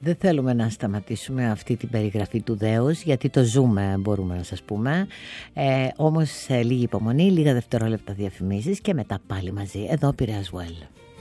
Δεν θέλουμε να σταματήσουμε αυτή την περιγραφή του δέους, γιατί το ζούμε, μπορούμε να σας πούμε. Όμως λίγη υπομονή, λίγα δευτερόλεπτα διαφημίσεις και μετά πάλι μαζί, εδώ Πειραιάς Well.